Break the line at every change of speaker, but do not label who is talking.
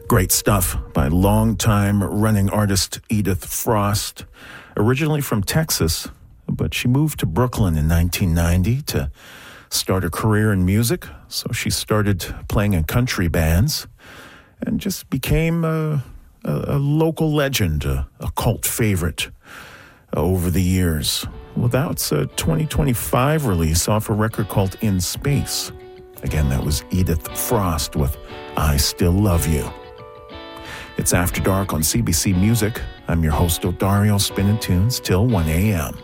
Great stuff by longtime running artist Edith Frost, originally from Texas, but she moved to Brooklyn in 1990 to start a career in music. So she started playing in country bands and just became a local legend, a cult favorite over the years. Well, that's a 2025 release off a record called In Space. Again, that was Edith Frost with I Still Love You. It's After Dark on CBC Music. I'm your host, Odario, spinning tunes till 1 a.m.